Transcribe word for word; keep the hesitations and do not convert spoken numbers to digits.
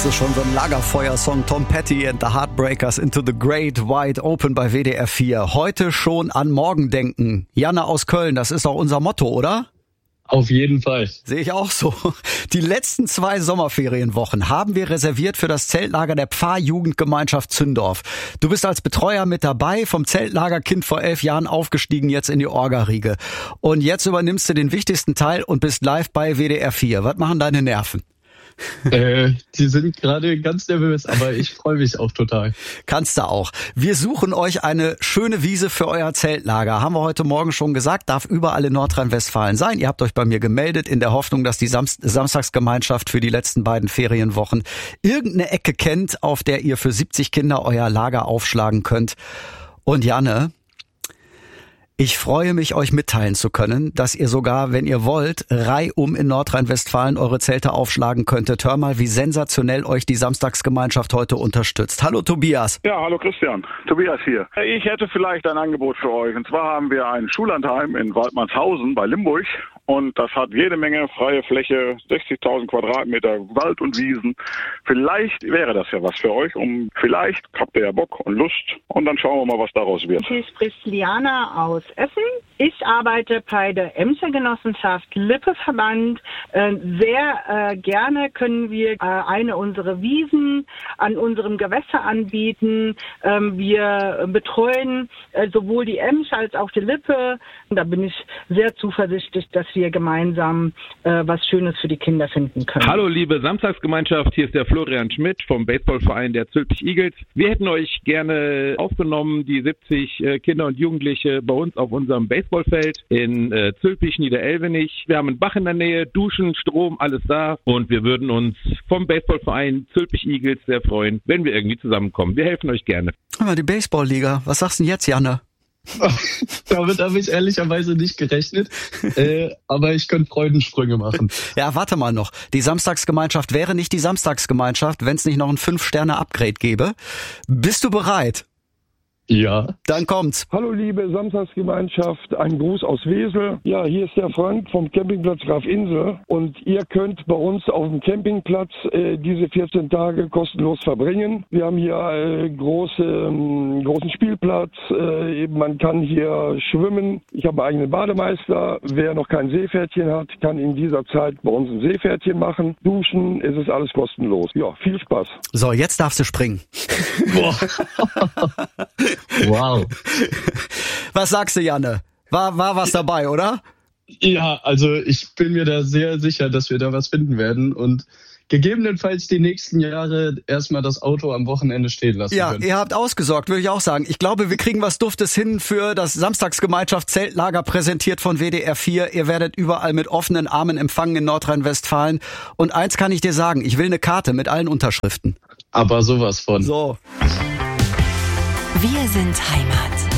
Das ist schon so ein Lagerfeuersong. Tom Petty and the Heartbreakers Into the Great Wide Open bei W D R vier. Heute schon an morgen denken. Janne aus Köln, das ist auch unser Motto, oder? Auf jeden Fall. Sehe ich auch so. Die letzten zwei Sommerferienwochen haben wir reserviert für das Zeltlager der Pfarrjugendgemeinschaft Zündorf. Du bist als Betreuer mit dabei, vom Zeltlagerkind vor elf Jahren aufgestiegen, jetzt in die Orga-Riege. Und jetzt übernimmst du den wichtigsten Teil und bist live bei W D R vier. Was machen deine Nerven? Äh, die sind gerade ganz nervös, aber ich freue mich auch total. Kannst du auch. Wir suchen euch eine schöne Wiese für euer Zeltlager. Haben wir heute Morgen schon gesagt, darf überall in Nordrhein-Westfalen sein. Ihr habt euch bei mir gemeldet in der Hoffnung, dass die Samst- Samstagsgemeinschaft für die letzten beiden Ferienwochen irgendeine Ecke kennt, auf der ihr für siebzig Kinder euer Lager aufschlagen könnt. Und Janne, ich freue mich, euch mitteilen zu können, dass ihr sogar, wenn ihr wollt, reihum in Nordrhein-Westfalen eure Zelte aufschlagen könntet. Hör mal, wie sensationell euch die Samstagsgemeinschaft heute unterstützt. Hallo Tobias. Ja, hallo Christian. Tobias hier. Ich hätte vielleicht ein Angebot für euch. Und zwar haben wir ein Schullandheim in Waldmannshausen bei Limburg. Und das hat jede Menge freie Fläche, sechzigtausend Quadratmeter Wald und Wiesen. Vielleicht wäre das ja was für euch. Um vielleicht habt ihr ja Bock und Lust. Und dann schauen wir mal, was daraus wird. Hier spricht Liana aus Essen. Ich arbeite bei der Emscher Genossenschaft Lippe-Verband. Äh, sehr äh, gerne können wir äh, eine unserer Wiesen an unserem Gewässer anbieten. Ähm, wir betreuen äh, sowohl die Emscher als auch die Lippe. Und da bin ich sehr zuversichtlich, dass wir gemeinsam äh, was Schönes für die Kinder finden können. Hallo liebe Samstagsgemeinschaft, hier ist der Florian Schmidt vom Baseballverein der Zülpich Eagles. Wir hätten euch gerne aufgenommen, die siebzig äh, Kinder und Jugendliche bei uns auf unserem Baseballfeld in äh, Zülpich, Niederelvenich. Wir haben einen Bach in der Nähe, Duschen, Strom, alles da und wir würden uns vom Baseballverein Zülpich Eagles sehr freuen, wenn wir irgendwie zusammenkommen. Wir helfen euch gerne. Die Baseballliga, was sagst du denn jetzt, Janne? Damit habe ich ehrlicherweise nicht gerechnet, äh, aber ich könnte Freudensprünge machen. Ja, warte mal noch. Die Samstagsgemeinschaft wäre nicht die Samstagsgemeinschaft, wenn es nicht noch ein fünf Sterne Upgrade gäbe. Bist du bereit? Ja. Dann kommt's. Hallo liebe Samstagsgemeinschaft, ein Gruß aus Wesel. Ja, hier ist der Frank vom Campingplatz Graf Insel und ihr könnt bei uns auf dem Campingplatz äh, diese vierzehn Tage kostenlos verbringen. Wir haben hier äh, große, ähm, großen Spielplatz, äh, man kann hier schwimmen. Ich habe einen eigenen Bademeister. Wer noch kein Seepferdchen hat, kann in dieser Zeit bei uns ein Seepferdchen machen. Duschen, es ist alles kostenlos. Ja, viel Spaß. So, jetzt darfst du springen. Boah. Wow. Was sagst du, Janne? War, war was dabei, oder? Ja, also ich bin mir da sehr sicher, dass wir da was finden werden und gegebenenfalls die nächsten Jahre erstmal das Auto am Wochenende stehen lassen ja, können. Ja, ihr habt ausgesorgt, würde ich auch sagen. Ich glaube, wir kriegen was Duftes hin für das Samstagsgemeinschaft Zeltlager, präsentiert von W D R vier. Ihr werdet überall mit offenen Armen empfangen in Nordrhein-Westfalen. Und eins kann ich dir sagen, ich will eine Karte mit allen Unterschriften. Aber sowas von. So. Wir sind Heimat.